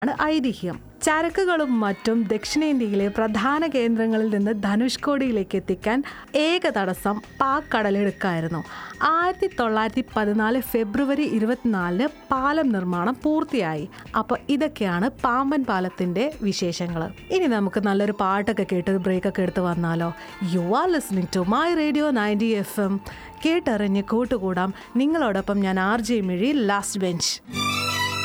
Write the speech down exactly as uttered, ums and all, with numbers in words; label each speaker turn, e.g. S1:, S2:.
S1: ആണ് ഐതിഹ്യം. ചരക്കുകളും മറ്റും ദക്ഷിണേന്ത്യയിലെ പ്രധാന കേന്ദ്രങ്ങളിൽ നിന്ന് ധനുഷ്കോടിയിലേക്ക് എത്തിക്കാൻ ഏക തടസ്സം പാക് കടലിടുക്കായിരുന്നു. ആയിരത്തി തൊള്ളായിരത്തി പതിനാല് ഫെബ്രുവരി ഇരുപത്തിനാലിന് പാലം നിർമ്മാണം പൂർത്തിയായി. അപ്പോൾ ഇതൊക്കെയാണ് പാമ്പൻ പാലത്തിൻ്റെ വിശേഷങ്ങൾ. ഇനി നമുക്ക് നല്ലൊരു പാട്ടൊക്കെ കേട്ട് ബ്രേക്കൊക്കെ എടുത്ത് വന്നാലോ. You are listening to my radio ninety F M. കേട്ടറിഞ്ഞ് കൂട്ടുകൂടാം. നിങ്ങളോടൊപ്പം ഞാൻ ആർ ജെ മിഴി, ലാസ്റ്റ് ബെഞ്ച്.